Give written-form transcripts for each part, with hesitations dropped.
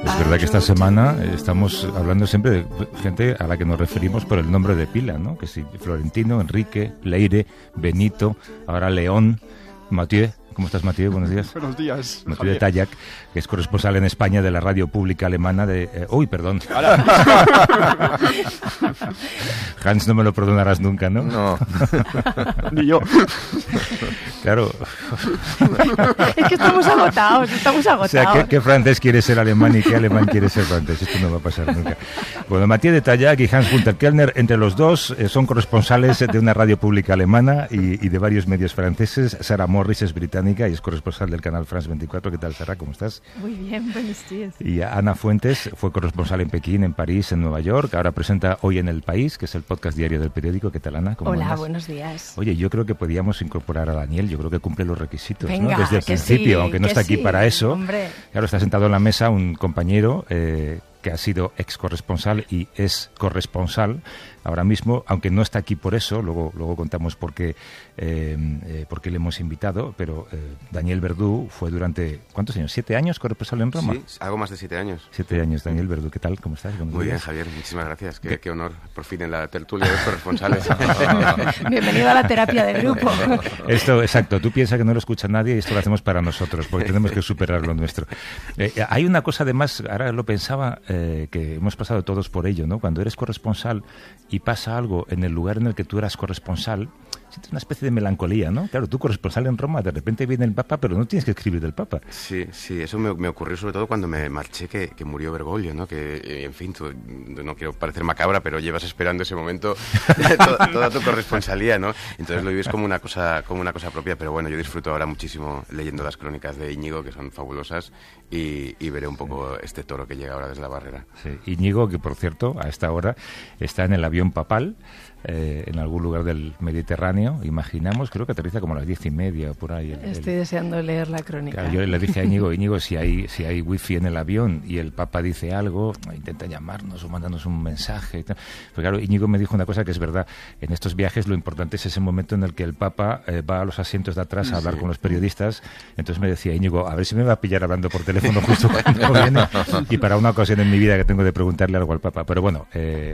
Es verdad que esta semana estamos hablando siempre de gente a la que nos referimos por el nombre de pila, ¿no? Que si Florentino, Enrique, Leire, Benito, ahora León, Mathieu. ¿Cómo estás, Mathieu? Buenos días. Buenos días. Mathieu de Tallac, que es corresponsal en España de la radio pública alemana de... ¡Uy, perdón! Hans, no me lo perdonarás nunca, ¿no? No. Ni yo. Claro. Es que estamos agotados. O sea, ¿qué francés quiere ser alemán y qué alemán quiere ser francés? Esto no va a pasar nunca. Bueno, Mathieu de Tallac y Hans Gunter Kellner, entre los dos, son corresponsales de una radio pública alemana y de varios medios franceses. Sarah Morris es británica y es corresponsal del canal France 24. ¿Qué tal, Sarah? ¿Cómo estás? Muy bien, buenos días. Y Ana Fuentes fue corresponsal en Pekín, en París, en Nueva York. Ahora presenta Hoy en el País, que es el podcast diario del periódico. ¿Qué tal, Ana? ¿Cómo Hola, andas? buenos días. Oye, yo creo que podíamos incorporar a Daniel. Yo creo que cumple los requisitos, Venga, ¿no? Desde el que principio, sí, aunque no está aquí sí, para eso. Hombre. Claro, está sentado en la mesa un compañero que ha sido ex corresponsal y es corresponsal ahora mismo, aunque no está aquí por eso. Luego contamos por qué le hemos invitado, pero Daniel Verdú fue durante, ¿cuántos años? ¿7 años corresponsal en Roma? Sí, algo más de 7 años. 7 años, Daniel Verdú. ¿Qué tal? ¿Cómo estás? Muy bien, Javier, muchísimas gracias. Qué honor, por fin en la tertulia de los corresponsales. Bienvenido a la terapia de grupo. Esto, exacto. Tú piensas que no lo escucha nadie y esto lo hacemos para nosotros, porque tenemos que superar lo nuestro. Hay una cosa, además, ahora lo pensaba, que hemos pasado todos por ello, ¿no? Cuando eres corresponsal y pasa algo en el lugar en el que tú eras corresponsal, sientes una especie de melancolía, ¿no? Claro, tú corresponsal en Roma, de repente viene el Papa, pero no tienes que escribir del Papa. Sí, eso me ocurrió sobre todo cuando me marché, que murió Bergoglio, ¿no? Que, en fin, tú, no quiero parecer macabra, pero llevas esperando ese momento toda tu corresponsalía, ¿no? Entonces lo vives como una cosa propia, pero bueno, yo disfruto ahora muchísimo leyendo las crónicas de Íñigo, que son fabulosas, y veré un poco este toro que llega ahora desde la barrera. Sí. Íñigo, que por cierto, a esta hora está en el avión papal, en algún lugar del Mediterráneo, imaginamos, creo que aterriza como a las 10:30 por ahí. Estoy deseando leer la crónica. Claro, yo le dije a Íñigo, si hay wifi en el avión y el Papa dice algo, intenta llamarnos o mandarnos un mensaje. Pero claro, Íñigo me dijo una cosa que es verdad. En estos viajes lo importante es ese momento en el que el Papa va a los asientos de atrás a hablar con los periodistas. Entonces me decía Íñigo, a ver si me va a pillar hablando por teléfono justo cuando viene, y para una ocasión en mi vida que tengo de preguntarle algo al Papa. Pero bueno,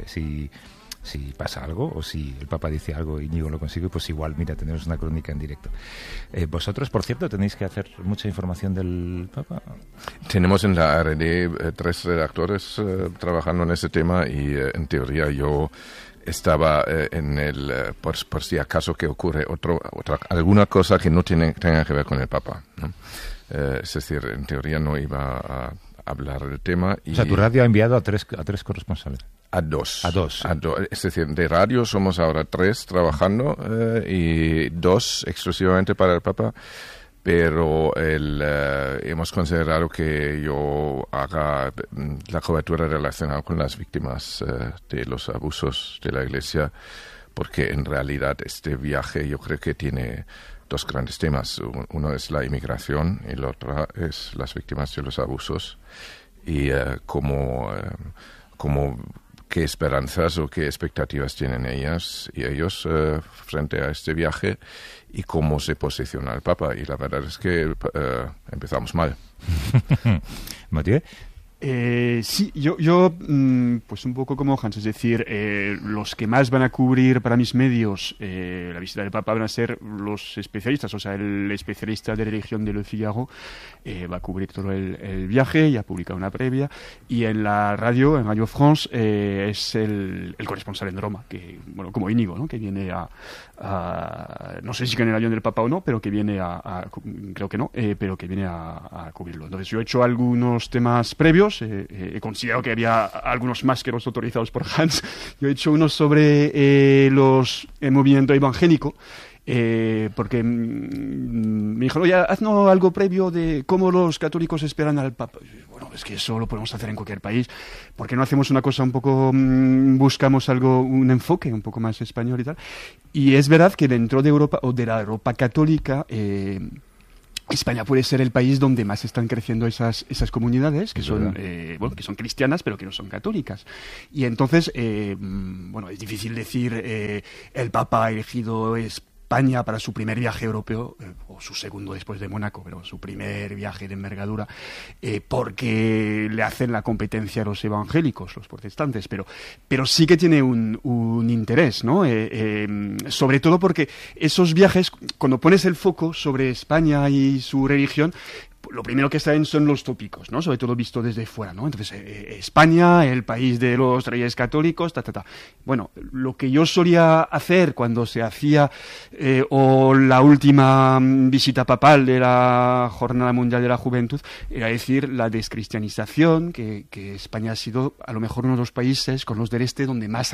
si pasa algo o si el Papa dice algo y Íñigo lo consigue, pues igual, mira, tenemos una crónica en directo. Vosotros, por cierto, tenéis que hacer mucha información del Papa. Tenemos en la ARD 3 redactores trabajando en ese tema y en teoría yo estaba en el por si acaso que ocurre alguna cosa que no tenga que ver con el Papa, ¿no? Es decir, en teoría no iba a hablar del tema. O sea, tu radio ha enviado a tres corresponsales. A dos. A dos. Es decir, de radio somos ahora 3 trabajando y 2 exclusivamente para el Papa, pero hemos considerado que yo haga la cobertura relacionada con las víctimas de los abusos de la Iglesia, porque en realidad este viaje yo creo que tiene 2 grandes temas. Uno es la inmigración y el otro es las víctimas de los abusos y qué esperanzas o qué expectativas tienen ellas y ellos frente a este viaje y cómo se posiciona el Papa. Y la verdad es que empezamos mal. Mathieu. Sí, yo pues un poco como Hans, es decir, los que más van a cubrir para mis medios la visita del Papa van a ser los especialistas, o sea, el especialista de religión de Le Figaro va a cubrir todo el viaje, ya ha publicado una previa, y en la radio, en Radio France, es el corresponsal en Roma, que, bueno, como Íñigo, ¿no? Que viene no sé si en el avión del Papa o no, pero que viene creo que no, pero que viene a cubrirlo. Entonces yo he hecho algunos temas previos. He considerado que había algunos más que los autorizados por Hans. Yo he hecho uno sobre el movimiento evangélico, porque me dijo, oye, haznos algo previo de cómo los católicos esperan al Papa. Bueno, es que eso lo podemos hacer en cualquier país. ¿Por qué no hacemos una cosa un poco, buscamos un enfoque un poco más español y tal? Y es verdad que dentro de Europa, o de la Europa católica, España puede ser el país donde más están creciendo esas comunidades, que son que son cristianas, pero que no son católicas. Y entonces, es difícil decir el Papa elegido es España para su primer viaje europeo, o su segundo después de Mónaco, pero su primer viaje de envergadura, porque le hacen la competencia a los evangélicos, los protestantes, pero sí que tiene un interés, ¿no? Sobre todo porque esos viajes, cuando pones el foco sobre España y su religión, lo primero que salen son los tópicos, ¿no? Sobre todo visto desde fuera, ¿no? Entonces, España, el país de los reyes católicos, Bueno, lo que yo solía hacer cuando se hacía o la última visita papal de la Jornada Mundial de la Juventud era decir la descristianización, que España ha sido a lo mejor uno de los países con los del este donde más